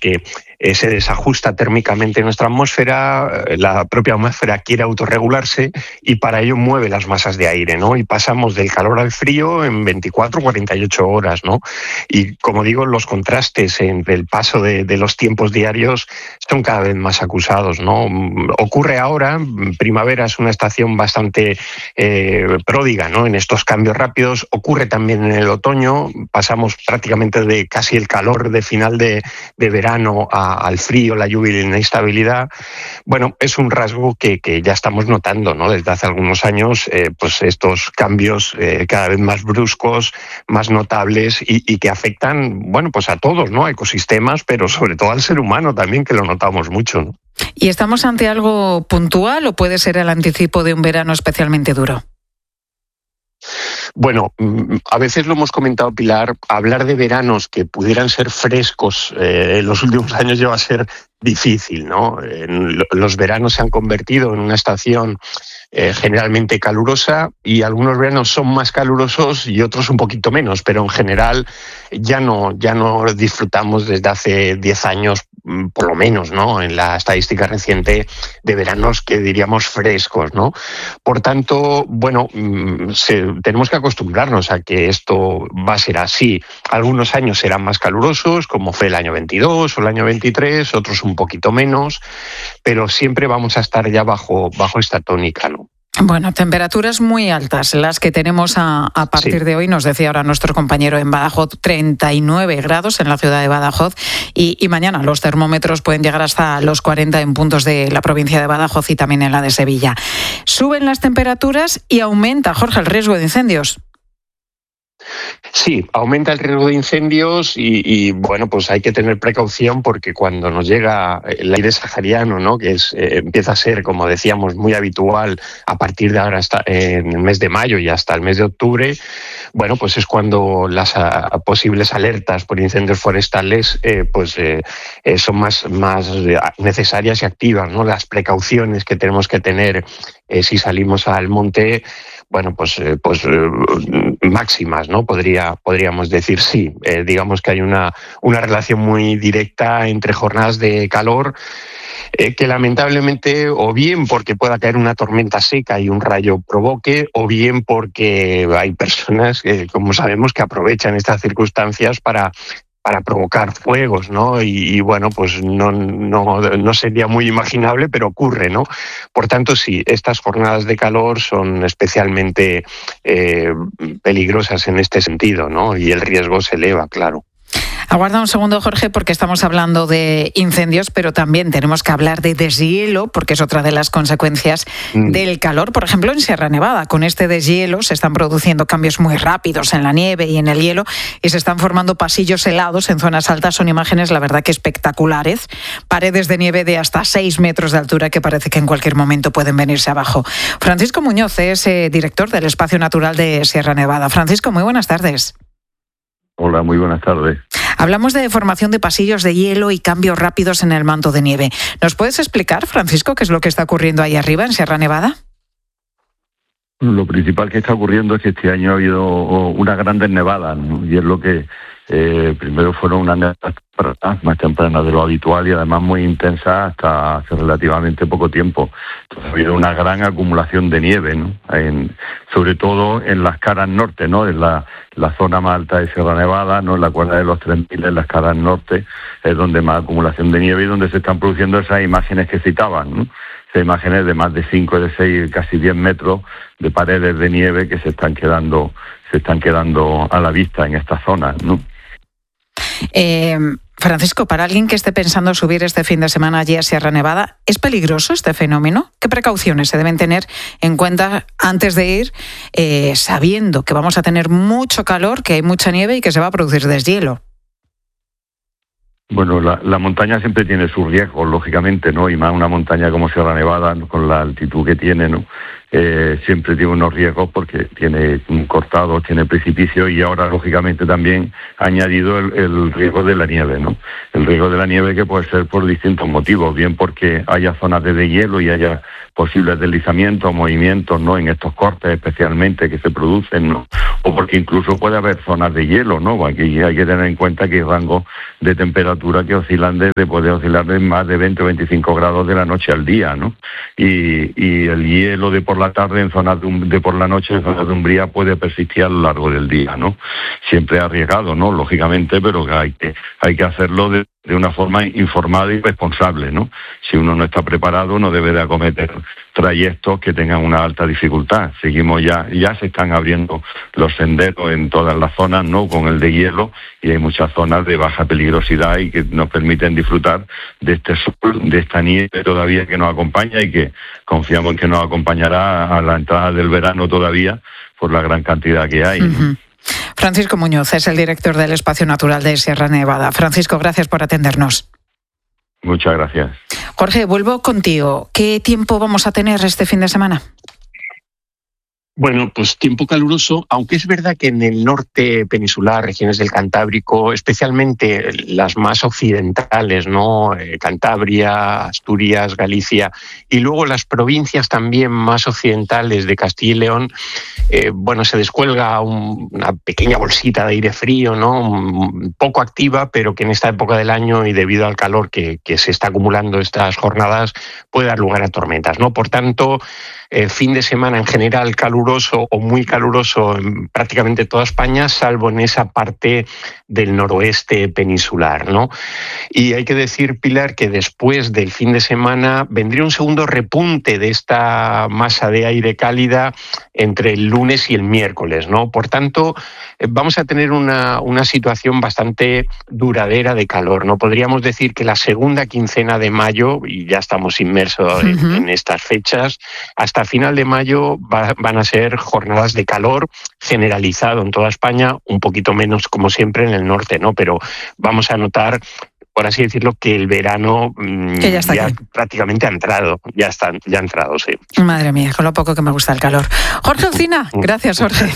porque se desajusta térmicamente nuestra atmósfera, la propia atmósfera quiere autorregularse y para ello mueve las masas de aire, ¿no? Y pasamos del calor al frío en 24 o 48 horas, ¿no? Y como digo, los contrastes entre el paso de los tiempos diarios son cada vez más acusados, ¿no? Ocurre ahora, primavera es una estación bastante pródiga, ¿no? En estos cambios rápidos, ocurre también en el otoño, pasamos prácticamente de casi el calor de final de verano al frío, la lluvia y la inestabilidad. Bueno, es un rasgo que ya estamos notando, ¿no? Desde hace algunos años, pues estos cambios cada vez más bruscos, más notables y que afectan, bueno, pues a todos, ¿no? A ecosistemas, pero sobre todo al ser humano también, que lo notamos mucho, ¿no? ¿Y estamos ante algo puntual o puede ser el anticipo de un verano especialmente duro? Bueno, a veces lo hemos comentado, Pilar, hablar de veranos que pudieran ser frescos en los últimos años lleva a ser difícil, ¿no? Los veranos se han convertido en una estación generalmente calurosa y algunos veranos son más calurosos y otros un poquito menos, pero en general ya no disfrutamos desde hace 10 años por lo menos, ¿no? En la estadística reciente de veranos que diríamos frescos, ¿no? Por tanto, bueno, tenemos que acostumbrarnos a que esto va a ser así. Algunos años serán más calurosos, como fue el año 22 o el año 23, otros un poquito menos, pero siempre vamos a estar ya bajo esta tónica, ¿no? Bueno, temperaturas muy altas las que tenemos a partir de hoy. Nos decía ahora nuestro compañero en Badajoz, 39 grados en la ciudad de Badajoz y mañana los termómetros pueden llegar hasta los 40 en puntos de la provincia de Badajoz y también en la de Sevilla. Suben las temperaturas y aumenta, Jorge, el riesgo de incendios. Sí, aumenta el riesgo de incendios y bueno, pues hay que tener precaución porque cuando nos llega el aire sahariano, ¿no? Que empieza a ser, como decíamos, muy habitual a partir de ahora hasta en el mes de mayo y hasta el mes de octubre, bueno, pues es cuando las posibles alertas por incendios forestales son más necesarias y activas, ¿no? Las precauciones que tenemos que tener si salimos al monte, bueno, pues máximas, ¿no? Podríamos decir, sí. Digamos que hay una relación muy directa entre jornadas de calor que lamentablemente, o bien porque pueda caer una tormenta seca y un rayo provoque, o bien porque hay personas que, como sabemos, que aprovechan estas circunstancias para provocar fuegos, ¿no? Y bueno, pues no sería muy imaginable, pero ocurre, ¿no? Por tanto, sí, estas jornadas de calor son especialmente peligrosas en este sentido, ¿no? Y el riesgo se eleva, claro. Aguarda un segundo, Jorge, porque estamos hablando de incendios, pero también tenemos que hablar de deshielo, porque es otra de las consecuencias del calor. Por ejemplo, en Sierra Nevada, con este deshielo se están produciendo cambios muy rápidos en la nieve y en el hielo y se están formando pasillos helados en zonas altas. Son imágenes, la verdad, que espectaculares. Paredes de nieve de hasta 6 metros de altura que parece que en cualquier momento pueden venirse abajo. Francisco Muñoz es director del Espacio Natural de Sierra Nevada. Francisco, muy buenas tardes. Hola, muy buenas tardes. Hablamos de formación de pasillos de hielo y cambios rápidos en el manto de nieve. ¿Nos puedes explicar, Francisco, qué es lo que está ocurriendo ahí arriba, en Sierra Nevada? Lo principal que está ocurriendo es que este año ha habido unas grandes nevadas, ¿no? Y es lo que primero fueron unas nevadas más tempranas de lo habitual y además muy intensas hasta hace relativamente poco tiempo. Entonces ha habido una gran acumulación de nieve, ¿no? Sobre todo en las caras norte, ¿no? En la zona más alta de Sierra Nevada, ¿no? En la cuerda de los 3000, en las caras norte, es donde más acumulación de nieve y donde se están produciendo esas imágenes que citaban, ¿no? Esas imágenes de más de 5, de 6, casi 10 metros de paredes de nieve que se están quedando a la vista en esta zona, ¿no? Francisco, para alguien que esté pensando subir este fin de semana allí a Sierra Nevada, ¿es peligroso este fenómeno? ¿Qué precauciones se deben tener en cuenta antes de ir, sabiendo que vamos a tener mucho calor, que hay mucha nieve y que se va a producir deshielo? Bueno, la montaña siempre tiene sus riesgos, lógicamente, ¿no? Y más una montaña como Sierra Nevada, ¿no? Con la altitud que tiene, ¿no? Siempre tiene unos riesgos porque tiene cortados, tiene precipicios y ahora, lógicamente, también ha añadido el riesgo de la nieve, ¿no? El riesgo de la nieve que puede ser por distintos motivos, bien porque haya zonas de deshielo y haya posibles deslizamientos, movimientos, ¿no? En estos cortes especialmente que se producen, ¿no? o porque incluso puede haber zonas de hielo, ¿no? Aquí hay que tener en cuenta que hay rangos de temperatura que oscilan puede oscilar de más de 20 o 25 grados de la noche al día, ¿no? Y el hielo de por la tarde en zonas de por la noche en zonas de umbría puede persistir a lo largo del día, ¿no? Siempre arriesgado, ¿no? Lógicamente, pero hay que hacerlo de una forma informada y responsable, ¿no? Si uno no está preparado, no debe de acometer trayectos que tengan una alta dificultad. Seguimos ya se están abriendo los senderos en todas las zonas, ¿no? Con el de hielo, y hay muchas zonas de baja peligrosidad y que nos permiten disfrutar de este sol, de esta nieve todavía que nos acompaña y que confiamos en que nos acompañará a la entrada del verano todavía por la gran cantidad que hay, ¿no? Uh-huh. Francisco Muñoz es el director del Espacio Natural de Sierra Nevada. Francisco, gracias por atendernos. Muchas gracias. Jorge, vuelvo contigo. ¿Qué tiempo vamos a tener este fin de semana? Bueno, pues tiempo caluroso, aunque es verdad que en el norte peninsular, regiones del Cantábrico, especialmente las más occidentales, ¿no? Cantabria, Asturias, Galicia, y luego las provincias también más occidentales de Castilla y León, se descuelga una pequeña bolsita de aire frío, ¿no? Poco activa, pero que en esta época del año y debido al calor que se está acumulando estas jornadas puede dar lugar a tormentas, ¿no? Por tanto, fin de semana en general caluroso o muy caluroso en prácticamente toda España, salvo en esa parte del noroeste peninsular, ¿no? Y hay que decir, Pilar, que después del fin de semana vendría un segundo repunte de esta masa de aire cálida entre el lunes y el miércoles, ¿no? Por tanto, vamos a tener una situación bastante duradera de calor, ¿no? Podríamos decir que la segunda quincena de mayo, y ya estamos inmersos en estas fechas, hasta final de mayo van a ser jornadas de calor generalizado en toda España, un poquito menos como siempre en el norte, ¿no? Pero vamos a notar, por así decirlo, que el verano ya prácticamente ha entrado, ya ha entrado, sí. Madre mía, con lo poco que me gusta el calor. Jorge Alsina, gracias, Jorge.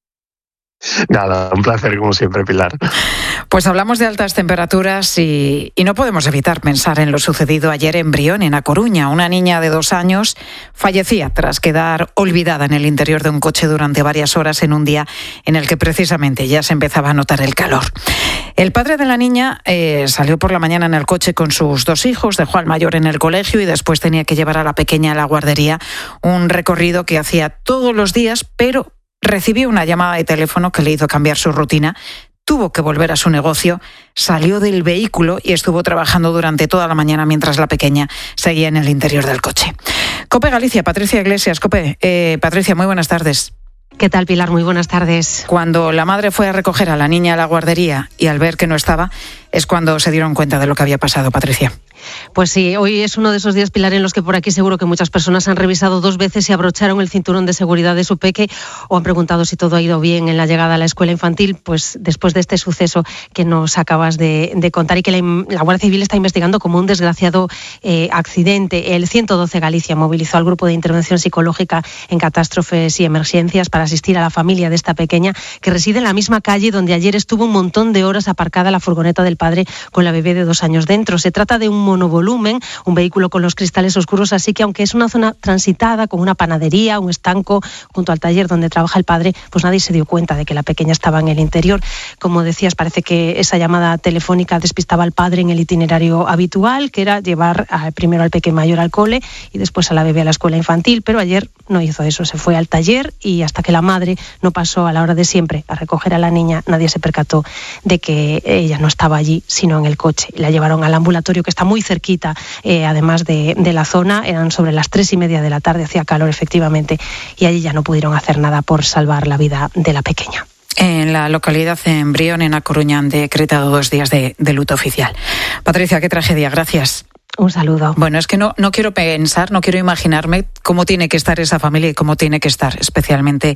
Nada, un placer como siempre, Pilar. Pues hablamos de altas temperaturas y no podemos evitar pensar en lo sucedido ayer en Brión, en A Coruña. Una niña de 2 años fallecía tras quedar olvidada en el interior de un coche durante varias horas en un día en el que precisamente ya se empezaba a notar el calor. El padre de la niña salió por la mañana en el coche con sus 2 hijos, dejó al mayor en el colegio y después tenía que llevar a la pequeña a la guardería, un recorrido que hacía todos los días, pero recibió una llamada de teléfono que le hizo cambiar su rutina, tuvo que volver a su negocio, salió del vehículo y estuvo trabajando durante toda la mañana mientras la pequeña seguía en el interior del coche. COPE Galicia, Patricia Iglesias. COPE, Patricia, muy buenas tardes. ¿Qué tal, Pilar? Muy buenas tardes. Cuando la madre fue a recoger a la niña a la guardería y al ver que no estaba, es cuando se dieron cuenta de lo que había pasado, Patricia. Pues sí, hoy es uno de esos días, Pilar, en los que por aquí seguro que muchas personas han revisado 2 veces si abrocharon el cinturón de seguridad de su peque o han preguntado si todo ha ido bien en la llegada a la escuela infantil, pues después de este suceso que nos acabas de contar y que la Guardia Civil está investigando como un desgraciado accidente. El 112 Galicia movilizó al grupo de intervención psicológica en catástrofes y emergencias para asistir a la familia de esta pequeña que reside en la misma calle donde ayer estuvo un montón de horas aparcada la furgoneta del padre con la bebé de 2 años dentro. Se trata de un monovolumen, un vehículo con los cristales oscuros, así que aunque es una zona transitada con una panadería, un estanco junto al taller donde trabaja el padre, pues nadie se dio cuenta de que la pequeña estaba en el interior. Como decías, parece que esa llamada telefónica despistaba al padre en el itinerario habitual, que era llevar primero al peque mayor al cole y después a la bebé a la escuela infantil, pero ayer no hizo eso, se fue al taller y hasta que la madre no pasó a la hora de siempre a recoger a la niña, nadie se percató de que ella no estaba allí, sino en el coche. La llevaron al ambulatorio que está muy cerquita, además de la zona, eran sobre las 3:30 de la tarde, hacía calor efectivamente, y allí ya no pudieron hacer nada por salvar la vida de la pequeña. En la localidad, en Brión, en A Coruña, han decretado 2 días de luto oficial. Patricia, qué tragedia, gracias. Un saludo. Bueno, es que no quiero pensar, no quiero imaginarme cómo tiene que estar esa familia y cómo tiene que estar especialmente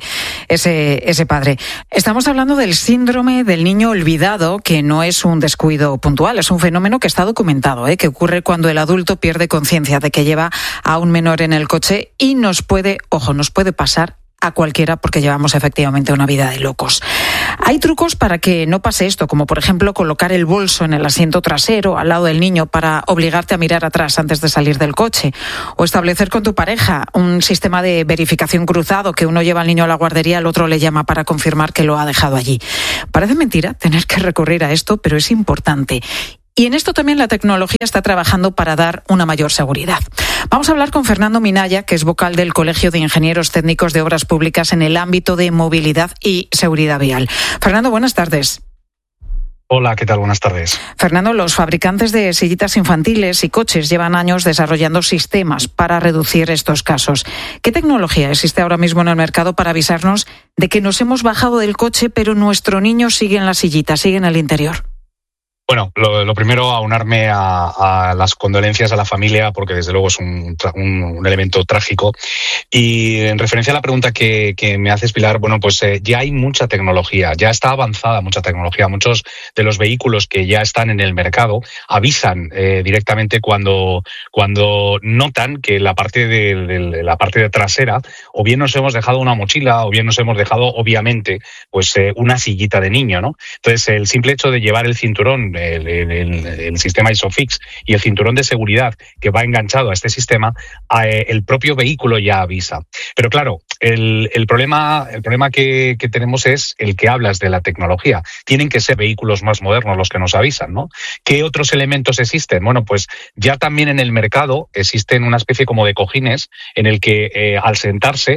ese padre. Estamos hablando del síndrome del niño olvidado, que no es un descuido puntual, es un fenómeno que está documentado, que ocurre cuando el adulto pierde conciencia de que lleva a un menor en el coche y nos puede pasar a cualquiera porque llevamos efectivamente una vida de locos. Hay trucos para que no pase esto, como por ejemplo colocar el bolso en el asiento trasero al lado del niño para obligarte a mirar atrás antes de salir del coche, o establecer con tu pareja un sistema de verificación cruzado, que uno lleva al niño a la guardería, el otro le llama para confirmar que lo ha dejado allí. Parece mentira tener que recurrir a esto, pero es importante. Y en esto también la tecnología está trabajando para dar una mayor seguridad. Vamos a hablar con Fernando Minaya, que es vocal del Colegio de Ingenieros Técnicos de Obras Públicas en el ámbito de movilidad y seguridad vial. Fernando, buenas tardes. Hola, ¿qué tal? Buenas tardes. Fernando, los fabricantes de sillitas infantiles y coches llevan años desarrollando sistemas para reducir estos casos. ¿Qué tecnología existe ahora mismo en el mercado para avisarnos de que nos hemos bajado del coche, pero nuestro niño sigue en la sillita, sigue en el interior? Bueno, lo primero, aunarme a las condolencias a la familia, porque desde luego es un elemento trágico. Y en referencia a la pregunta que me haces, Pilar, bueno, pues ya hay mucha tecnología, ya está avanzada mucha tecnología. Muchos de los vehículos que ya están en el mercado avisan directamente cuando notan que la parte de trasera, o bien nos hemos dejado una mochila, o bien nos hemos dejado, obviamente, pues una sillita de niño, ¿no? Entonces, el simple hecho de llevar el cinturón, el sistema ISOFIX y el cinturón de seguridad que va enganchado a este sistema, el propio vehículo ya avisa. Pero claro, el problema que tenemos es el que hablas de la tecnología. Tienen que ser vehículos más modernos los que nos avisan, ¿no? ¿Qué otros elementos existen? Bueno, pues ya también en el mercado existen una especie como de cojines en el que al sentarse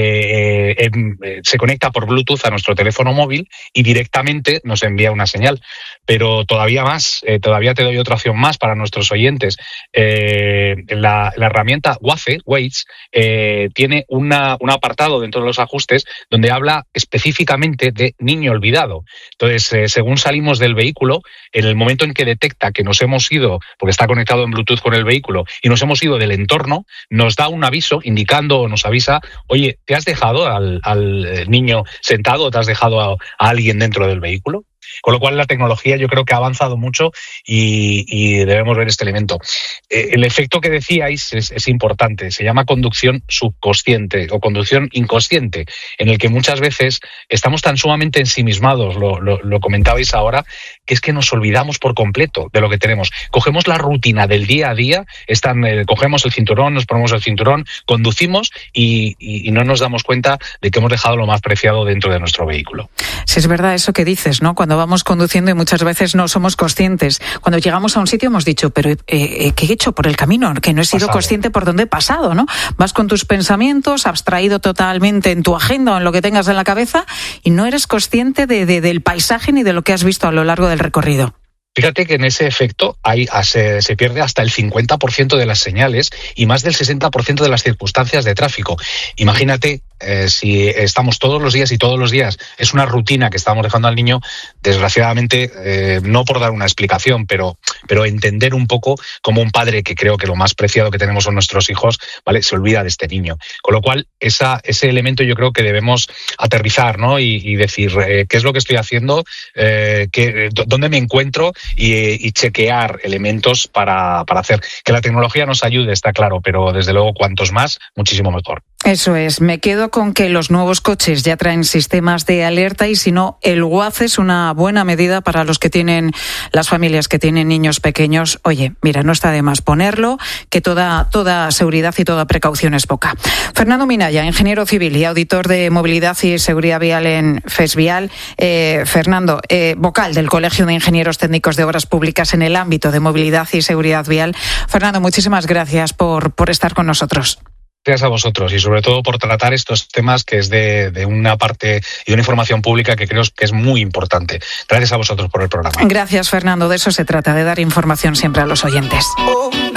se conecta por Bluetooth a nuestro teléfono móvil y directamente nos envía una señal. Pero todavía te doy otra opción más para nuestros oyentes. La herramienta Waze tiene un apartado dentro de los ajustes donde habla específicamente de niño olvidado. Entonces, según salimos del vehículo, en el momento en que detecta que nos hemos ido, porque está conectado en Bluetooth con el vehículo, y nos hemos ido del entorno, nos da un aviso indicando o nos avisa, oye, ¿te has dejado al niño sentado o te has dejado a alguien dentro del vehículo? Con lo cual la tecnología yo creo que ha avanzado mucho y debemos ver este elemento. El efecto que decíais es importante, se llama conducción subconsciente o conducción inconsciente, en el que muchas veces estamos tan sumamente ensimismados, lo comentabais ahora, que es que nos olvidamos por completo de lo que tenemos. Cogemos la rutina del día a día, cogemos el cinturón, nos ponemos el cinturón, conducimos y no nos damos cuenta de que hemos dejado lo más preciado dentro de nuestro vehículo. Sí, es verdad eso que dices, ¿no? Cuando vamos conduciendo y muchas veces no somos conscientes. Cuando llegamos a un sitio hemos dicho, pero ¿qué he hecho por el camino? Que no he sido consciente por dónde he pasado, ¿no? Vas con tus pensamientos, abstraído totalmente en tu agenda o en lo que tengas en la cabeza y no eres consciente del paisaje ni de lo que has visto a lo largo del recorrido. Fíjate que en ese efecto se pierde hasta el 50% de las señales y más del 60% de las circunstancias de tráfico. Imagínate si estamos todos los días es una rutina que estamos dejando al niño, desgraciadamente, no por dar una explicación, pero entender un poco como un padre, que creo que lo más preciado que tenemos son nuestros hijos, ¿vale? Se olvida de este niño. Con lo cual, ese elemento yo creo que debemos aterrizar, ¿no? Y decir, ¿qué es lo que estoy haciendo? ¿Dónde me encuentro? Y chequear elementos para hacer que la tecnología nos ayude, está claro, pero desde luego cuantos más, muchísimo mejor. Eso es, me quedo con que los nuevos coches ya traen sistemas de alerta y si no, el Waze es una buena medida para las familias que tienen niños pequeños. Oye, mira, no está de más ponerlo, que toda seguridad y toda precaución es poca. Fernando Minaya, ingeniero civil y auditor de movilidad y seguridad vial en FESVial. Fernando, vocal del Colegio de Ingenieros Técnicos de Obras Públicas en el ámbito de movilidad y seguridad vial. Fernando, muchísimas gracias por estar con nosotros. Gracias a vosotros y sobre todo por tratar estos temas que es de una parte y de una información pública que creo que es muy importante. Gracias a vosotros por el programa. Gracias, Fernando. De eso se trata, de dar información siempre a los oyentes.